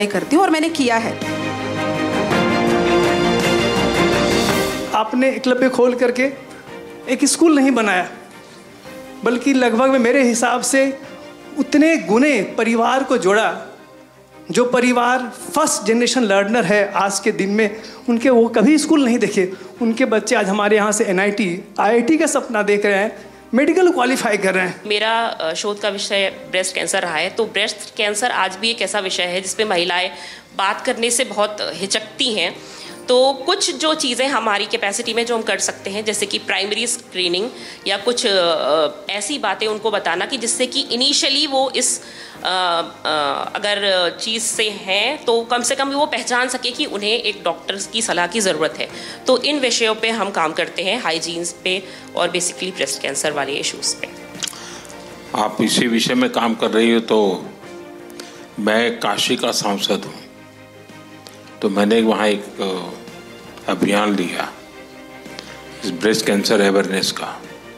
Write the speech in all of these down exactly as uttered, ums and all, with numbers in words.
करती हूँ और मैंने किया है। आपने एकलव्य खोल करके एक स्कूल नहीं बनाया, बल्कि लगभग मेरे हिसाब से उतने गुने परिवार को जोड़ा जो परिवार फर्स्ट जनरेशन लर्नर है आज के दिन में, उनके वो कभी स्कूल नहीं देखे। उनके बच्चे आज हमारे यहाँ से N I T I I T का सपना देख रहे हैं, मेडिकल क्वालिफाई कर रहे हैं। मेरा शोध का विषय ब्रेस्ट कैंसर रहा है, तो ब्रेस्ट कैंसर आज भी एक ऐसा विषय है जिस पे महिलाएं बात करने से बहुत हिचकती हैं। तो कुछ जो चीज़ें हमारी कैपेसिटी में जो हम कर सकते हैं, जैसे कि प्राइमरी स्क्रीनिंग या कुछ ऐसी बातें उनको बताना कि जिससे कि इनिशियली वो इस आ, आ, अगर चीज़ से हैं तो कम से कम वो पहचान सके कि उन्हें एक डॉक्टर की सलाह की ज़रूरत है। तो इन विषयों पे हम काम करते हैं, हाइजीन्स पे और बेसिकली ब्रेस्ट कैंसर वाले इश्यूज़ पे। आप इसी विषय में काम कर रही हो, तो मैं काशी का सांसद हूँ, तो मैंने वहाँ एक अभियान लिया इस ब्रेस्ट कैंसर अवेयरनेस का,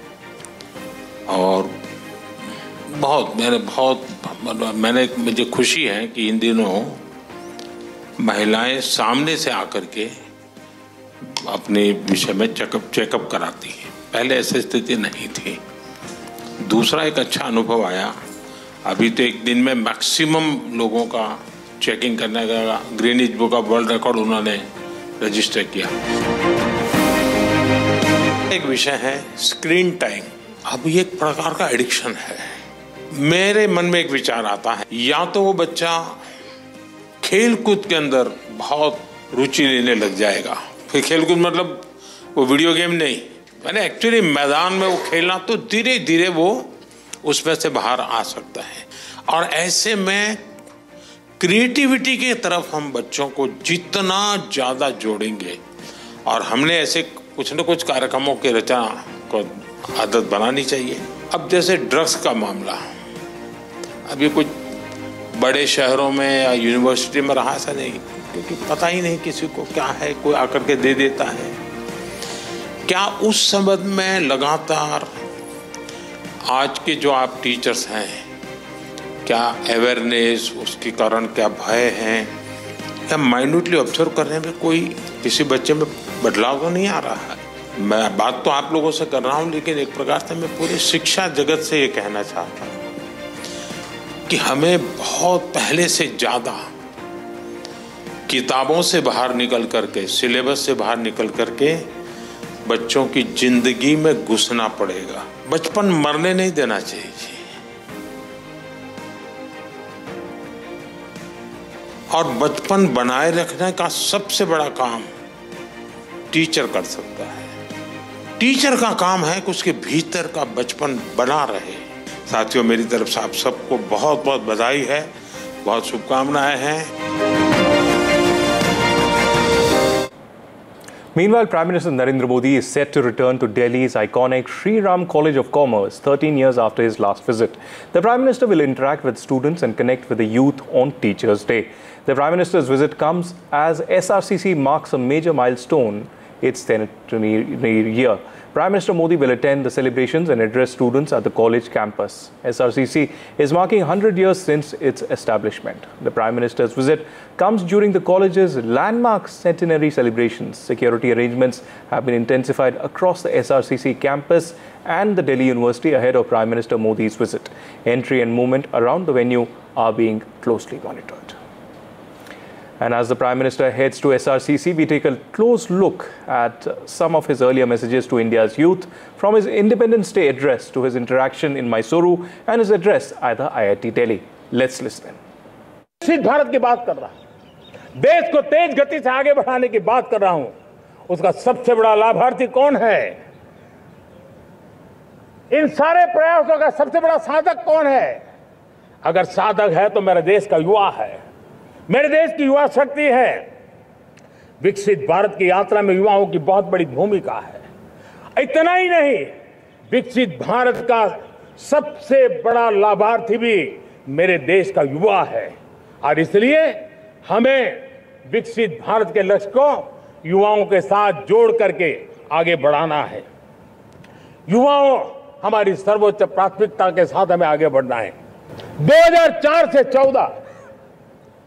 और बहुत मैंने बहुत मैंने मुझे खुशी है कि इन दिनों महिलाएं सामने से आकर के अपने विषय में चेकअप चेकअप कराती हैं। पहले ऐसी स्थिति नहीं थी। दूसरा एक अच्छा अनुभव आया, अभी तो एक दिन में मैक्सिमम लोगों का चेकिंग करने का Greenwich book of world record उन्होंने रजिस्टर किया। एक विषय है स्क्रीन टाइम। अब ये एक प्रकार का एडिक्शन है। मेरे मन में एक विचार आता है, या तो वो बच्चा खेल कूद के अंदर बहुत रुचि लेने लग जाएगा। फिर खेल कूद मतलब वो वीडियो गेम नहीं, मैंने एक्चुअली मैदान में वो खेलना, तो धीरे धीरे वो उसमें से बाहर आ सकता है। और ऐसे में क्रिएटिविटी की तरफ हम बच्चों को जितना ज़्यादा जोड़ेंगे, और हमने ऐसे कुछ न कुछ कार्यक्रमों की रचना को आदत बनानी चाहिए। अब जैसे ड्रग्स का मामला, अब ये कुछ बड़े शहरों में या यूनिवर्सिटी में रहा ऐसा नहीं, क्योंकि पता ही नहीं किसी को क्या है, कोई आकर के दे देता है। क्या उस संबंध में लगातार आज के जो आप टीचर्स हैं, क्या अवेयरनेस, उसके कारण क्या भय हैं, या माइन्यूटली ऑब्जर्व करने में कोई किसी बच्चे में बदलाव तो नहीं आ रहा है? मैं बात तो आप लोगों से कर रहा हूँ, लेकिन एक प्रकार से मैं पूरे शिक्षा जगत से ये कहना चाहता हूँ कि हमें बहुत पहले से ज़्यादा किताबों से बाहर निकल करके, सिलेबस से बाहर निकल करके बच्चों की जिंदगी में घुसना पड़ेगा। बचपन मरने नहीं देना चाहिए। और बचपन बनाए रखने का सबसे बड़ा काम टीचर कर सकता है। टीचर का काम है कि उसके भीतर का बचपन बना रहे। साथियों, मेरी तरफ से आप सबको बहुत बहुत बधाई है, बहुत शुभकामनाएं हैं। Meanwhile, Prime Minister Narendra Modi is set to return to Delhi's iconic Shri Ram College of Commerce thirteen years after his last visit. The Prime Minister will interact with students and connect with the youth on Teachers' Day. The Prime Minister's visit comes as S R C C marks a major milestone its centenary year. Prime Minister Modi will attend the celebrations and address students at the college campus. S R C C is marking one hundred years since its establishment. The Prime Minister's visit comes during the college's landmark centenary celebrations. Security arrangements have been intensified across the S R C C campus and the Delhi University ahead of Prime Minister Modi's visit. Entry and movement around the venue are being closely monitored. And as the Prime Minister heads to S R C C, we take a close look at some of his earlier messages to India's youth, from his Independence Day address to his interaction in Mysuru and his address at the I I T Delhi. Let's listen. विकसित भारत की बात कर रहा हूं, देश को तेज गति से आगे बढ़ाने की बात कर रहा हूं। उसका सबसे बड़ा लाभार्थी कौन है? इन सारे प्रयासों का सबसे बड़ा साधक कौन है? अगर साधक है तो मेरे देश का युवा है, मेरे देश की युवा शक्ति है। विकसित भारत की यात्रा में युवाओं की बहुत बड़ी भूमिका है। इतना ही नहीं, विकसित भारत का सबसे बड़ा लाभार्थी भी मेरे देश का युवा है, और इसलिए हमें विकसित भारत के लक्ष्य को युवाओं के साथ जोड़ करके आगे बढ़ाना है। युवाओं हमारी सर्वोच्च प्राथमिकता के साथ हमें आगे बढ़ना है। दो हज़ार चार से चौदह